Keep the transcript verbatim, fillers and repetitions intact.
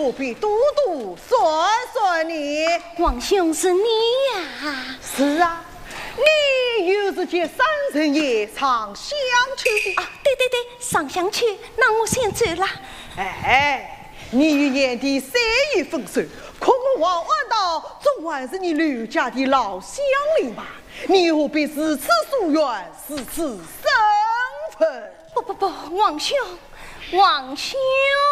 何必多多算算你？ 皇兄是你呀？ 是啊，你又是接三人夜上相去的啊？对对对，上香去，那我先走了。 哎，你与燕帝三夜分手，可我往往道总还是你刘家的老乡邻吧？你何必如此疏远，如此生分？ 不不不，皇兄，皇兄。